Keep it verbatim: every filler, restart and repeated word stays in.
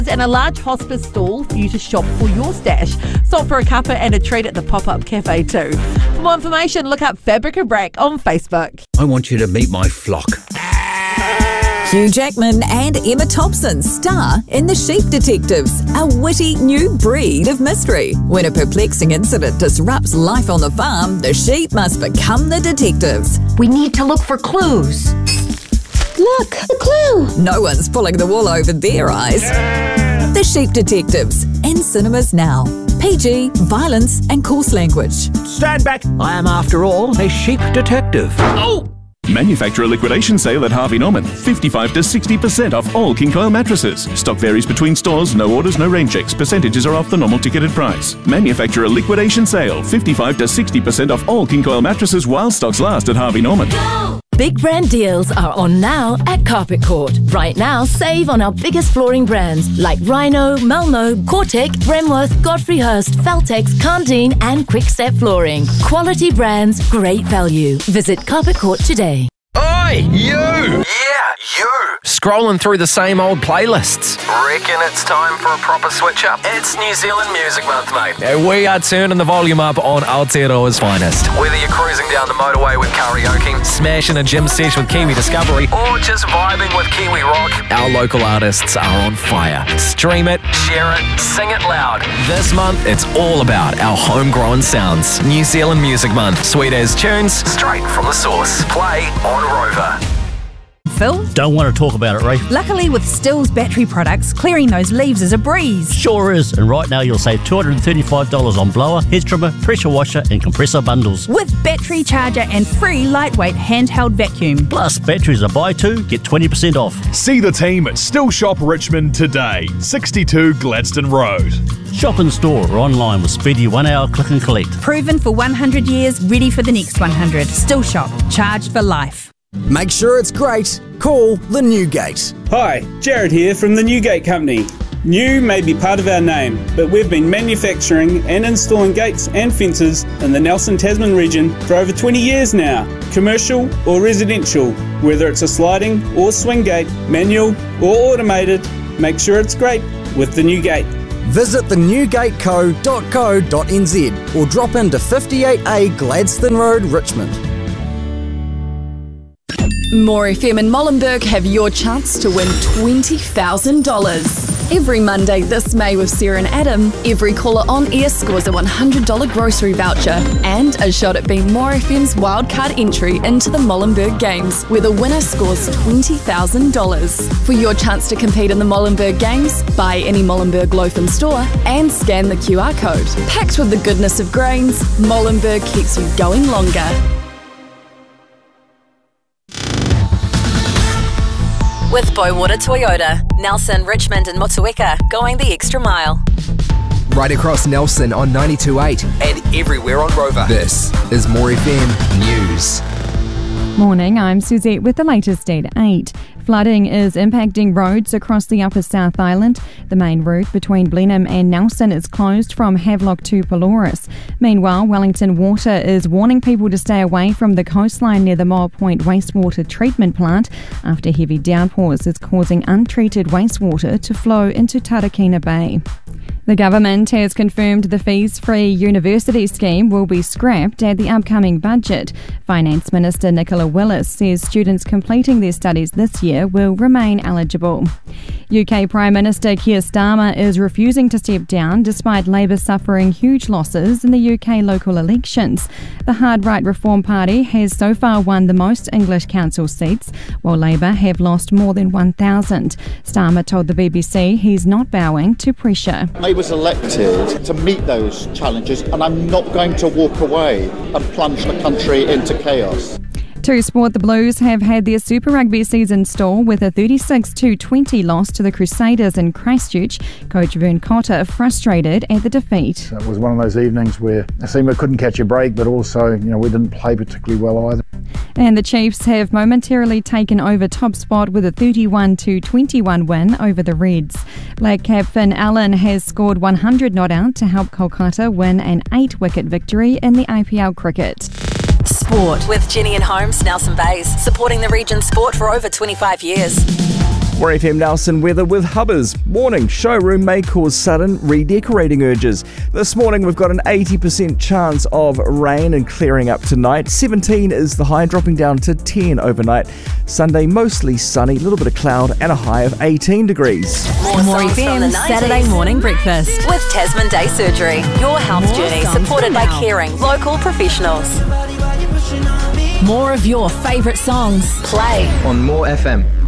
and a large hospice stall for you to shop for your stash. Stop for a cuppa and a treat at the pop-up cafe too. For more information, look up Fabric and Brack on Facebook. I want you to meet my flock. Hugh Jackman and Emma Thompson star in The Sheep Detectives, a witty new breed of mystery. When a perplexing incident disrupts life on the farm, the sheep must become the detectives. We need to look for clues. Look, the clue! No one's pulling the wool over their eyes. Yeah. The Sheep Detectives, in cinemas now. P G, violence and coarse language. Stand back! I am, after all, a sheep detective. Oh! Manufacturer liquidation sale at Harvey Norman. fifty-five to sixty percent off all King Coil mattresses. Stock varies between stores, no orders, no rain checks. Percentages are off the normal ticketed price. Manufacturer liquidation sale. fifty-five to sixty percent off all King Coil mattresses while stocks last at Harvey Norman. Go! Big brand deals are on now at Carpet Court. Right now, save on our biggest flooring brands like Rhino, Melno, Cortec, Bremworth, Godfrey Hurst, Feltex, Candine and Quickstep Flooring. Quality brands, great value. Visit Carpet Court today. Oi, you! Yeah, you! Scrolling through the same old playlists. Reckon it's time for a proper switch up? It's New Zealand Music Month, mate. And we are turning the volume up on Aotearoa's finest. Whether you're cruising down the motorway with karaoke, smashing a gym sesh with Kiwi Discovery, or just vibing with Kiwi Rock, our local artists are on fire. Stream it, share it, sing it loud. This month, it's all about our homegrown sounds. New Zealand Music Month. Sweet as tunes, straight from the source. Play on Rover. Phil? Don't want to talk about it, Ray. Luckily, with Stills battery products, clearing those leaves is a breeze. Sure is. And right now, you'll save two hundred thirty-five dollars on blower, hedge trimmer, pressure washer and compressor bundles. With battery charger and free lightweight handheld vacuum. Plus, batteries are buy two, get twenty percent off. See the team at Still Shop Richmond today, sixty-two Gladstone Road. Shop in store or online with speedy one-hour click and collect. Proven for one hundred years, ready for the next one hundred. Still Shop, charged for life. Make sure it's great. Call the Newgate. Hi, Jared here from the Newgate Company. New may be part of our name, but we've been manufacturing and installing gates and fences in the Nelson Tasman region for over twenty years now. Commercial or residential, whether it's a sliding or swing gate, manual or automated, make sure it's great with the Newgate. Visit the newgate co dot co dot n z or drop into fifty-eight A Gladstone Road, Richmond. More F M and Molenberg have your chance to win twenty thousand dollars. Every Monday this May with Sarah and Adam, every caller on air scores a one hundred dollars grocery voucher and a shot at being More F M's wildcard entry into the Molenberg Games, where the winner scores twenty thousand dollars. For your chance to compete in the Molenberg Games, buy any Molenberg loaf in store and scan the Q R code. Packed with the goodness of grains, Molenberg keeps you going longer. With Boywater Toyota, Nelson, Richmond and Motueka, going the extra mile. Right across Nelson on ninety-two point eight and everywhere on Rover. This is More F M News. Morning, I'm Suzette with the latest at eight. Flooding is impacting roads across the Upper South Island. The main route between Blenheim and Nelson is closed from Havelock to Pelorus. Meanwhile, Wellington Water is warning people to stay away from the coastline near the Moa Point wastewater treatment plant after heavy downpours is causing untreated wastewater to flow into Tarakina Bay. The government has confirmed the fees-free university scheme will be scrapped at the upcoming budget. Finance Minister Nicola Willis says students completing their studies this year will remain eligible. U K Prime Minister Keir Starmer is refusing to step down despite Labour suffering huge losses in the U K local elections. The hard right Reform Party has so far won the most English council seats, while Labour have lost more than one thousand. Starmer told the B B C he's not bowing to pressure. I was elected to meet those challenges, and I'm not going to walk away and plunge the country into chaos. To sport, the Blues have had their Super Rugby season stall with a thirty-six to twenty loss to the Crusaders in Christchurch. Coach Vern Cotter frustrated at the defeat. It was one of those evenings where it seemed we couldn't catch a break, but also, you know, we didn't play particularly well either. And the Chiefs have momentarily taken over top spot with a thirty-one to twenty-one win over the Reds. Black cap Finn Allen has scored one hundred not out to help Kolkata win an eight-wicket victory in the I P L cricket. Sport with Jenny and Holmes, Nelson Bays, supporting the region's sport for over twenty-five years. More F M Nelson weather with Hubbers. Warning, showroom may cause sudden redecorating urges. This morning we've got an eighty percent chance of rain and clearing up tonight. seventeen is the high, dropping down to ten overnight. Sunday mostly sunny, a little bit of cloud and a high of eighteen degrees. More, More F M Saturday morning breakfast with Tasman Day Surgery. Your health More journey supported by caring local professionals. More of your favourite songs. Play on More F M.